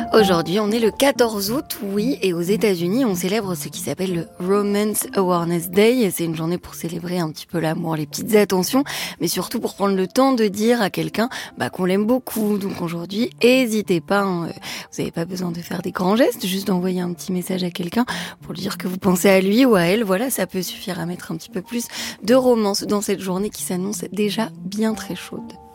Aujourd'hui, on est le 14 août, oui, et aux États-Unis, on célèbre ce qui s'appelle le Romance Awareness Day. C'est une journée pour célébrer un petit peu l'amour, les petites attentions, mais surtout pour prendre le temps de dire à quelqu'un qu'on l'aime beaucoup. Donc aujourd'hui, n'hésitez pas, vous n'avez pas besoin de faire des grands gestes, juste d'envoyer un petit message à quelqu'un pour lui dire que vous pensez à lui ou à elle. Voilà, ça peut suffire à mettre un petit peu plus de romance dans cette journée qui s'annonce déjà bien très chaude.